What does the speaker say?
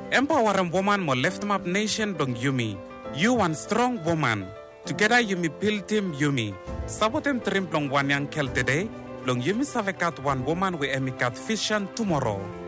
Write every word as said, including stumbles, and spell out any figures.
Empowering woman mo left map nation dong Yumi. You one strong woman. Together Yumi build team Yumi. Sabotem trim plong one yang kel today. Long Yumi savekat one woman we emikat vision tomorrow.